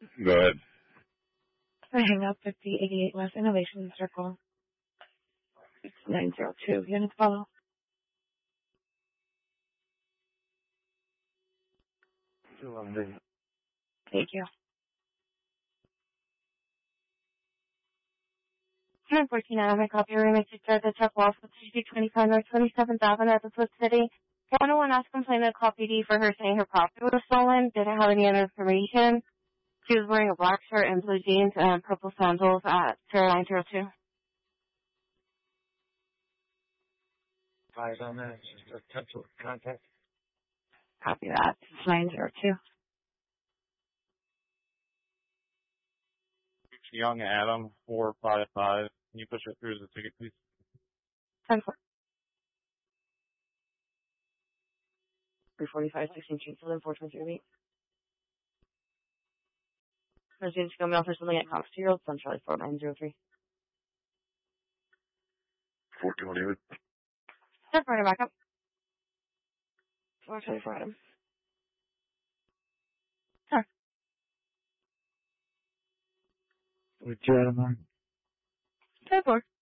Go ahead. I hang up at the 88 West Innovation Circle. It's 902. Units follow. Thank you. 114 out of my copy room. It's just the Chuck Walsh with 25 North 27th Avenue at the Flip City. 101 asked complained a call PD for her saying her property was stolen. Didn't have any other information. She was wearing a black shirt and blue jeans and purple sandals at 0902. Eyes on that. Just potential contact. Copy that. 902. Young Adam, 455. Can you push it through the ticket, please? 10-4. 345, 16 Street, Southern 423. Residents coming off for something at Cox 2-year-old, Sun Charlie 4903. 420. Step right back up. 424 Adam. Sir. With Adam on. 10-4.